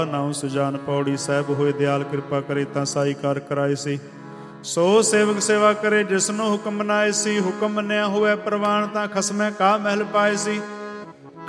ਨਾਉ ਸੁਜਾਨ ਪੌੜੀ ਸਾਹਿਬ ਹੋਏ ਦਿਆਲ ਕਿਰਪਾ ਕਰੇ ਤਾਂ ਸਾਈ ਕਾਰ ਕਰਾਏ ਸੀ। ਸੋ ਸੇਵਕ ਸੇਵਾ ਕਰੇ ਜਿਸਨੂੰ ਹੁਕਮ ਮਨਾਏ ਸੀ। ਹੁਕਮ ਮੰਨਿਆ ਹੋਵੇ ਪ੍ਰਵਾਨ ਤਾਂ ਖਸਮੈ ਕਾ ਮਹਿਲ ਪਾਏ ਸੀ।